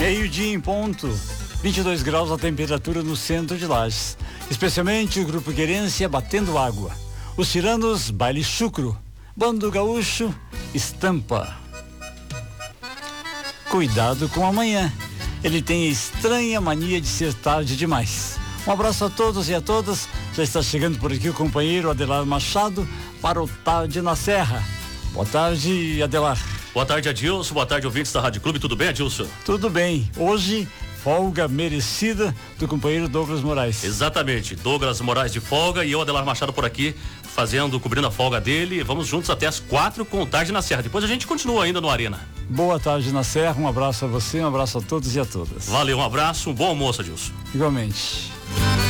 Meio-dia em ponto, 22 graus a temperatura no centro de Lages. Especialmente o Grupo Querência batendo água. Os Tiranos, baile chucro. Bando Gaúcho, estampa. Cuidado com amanhã. Ele tem a estranha mania de ser tarde demais. Um abraço a todos e a todas. Já está chegando por aqui o companheiro Adelar Machado para o Tarde na Serra. Boa tarde, Adelar. Boa tarde, Adilson. Boa tarde, ouvintes da Rádio Clube. Tudo bem, Adilson? Tudo bem. Hoje, folga merecida do companheiro Douglas Moraes. Exatamente. Douglas Moraes de folga e eu, Adelar Machado, por aqui, cobrindo a folga dele. Vamos juntos até as 4 com o Tarde na Serra. Depois a gente continua ainda no Arena. Boa tarde na Serra. Um abraço a você, um abraço a todos e a todas. Valeu, um abraço, um bom almoço, Adilson. Igualmente.